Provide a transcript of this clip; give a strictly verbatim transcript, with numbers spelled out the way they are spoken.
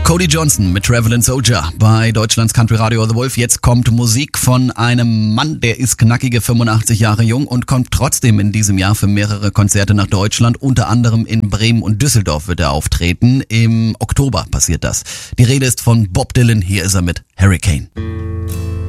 Cody Johnson mit Travelin' Soldier bei Deutschlands Country Radio The Wolf. Jetzt kommt Musik von einem Mann, der ist knackige fünfundachtzig Jahre jung und kommt trotzdem in diesem Jahr für mehrere Konzerte nach Deutschland. Unter anderem in Bremen und Düsseldorf wird er auftreten. Im Oktober passiert das. Die Rede ist von Bob Dylan. Hier ist er mit Hurricane.